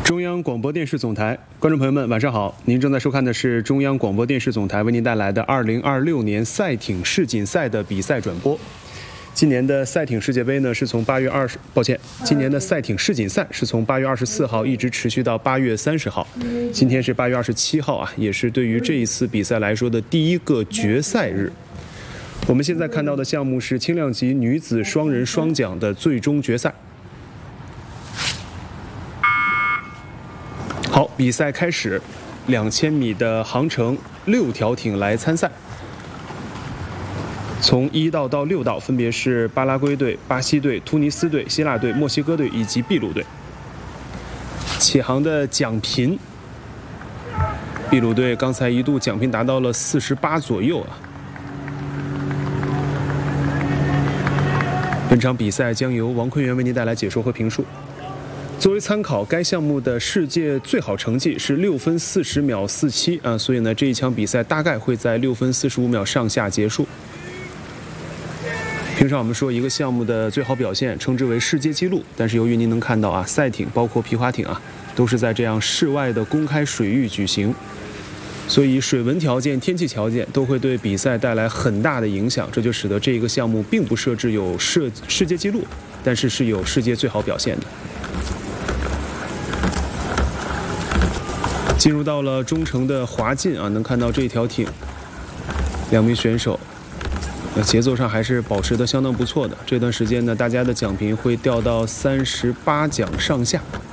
中央广播电视总台观众朋友们，晚上好！您正在收看的是中央广播电视总台为您带来的2026年赛艇世锦赛的比赛转播。今年的赛艇世界杯呢，是从今年的赛艇世锦赛是从8月24号一直持续到8月30号。今天是8月27号啊，也是对于这一次比赛来说的第一个决赛日。我们现在看到的项目是轻量级女子双人双桨的最终决赛。好，比赛开始，2000米的航程，6条艇来参赛。从1道到6道分别是巴拉圭队、巴西队、突尼斯队、希腊队、墨西哥队以及秘鲁队。起航的奖品，秘鲁队刚才一度奖品达到了48左右啊。本场比赛将由王坤元为您带来解说和评述。作为参考，该项目的世界最好成绩是6分40秒47啊，所以呢，这一场比赛大概会在6分45秒上下结束。平常我们说一个项目的最好表现称之为世界纪录，但是由于您能看到啊，赛艇包括皮划艇啊，都是在这样室外的公开水域举行，所以水文条件、天气条件都会对比赛带来很大的影响，这就使得这个项目并不设置有世界纪录，但是是有世界最好表现的。进入到了中程的滑进啊，能看到这条艇2名选手节奏上还是保持得相当不错的。这段时间呢，大家的奖评会掉到38桨上下。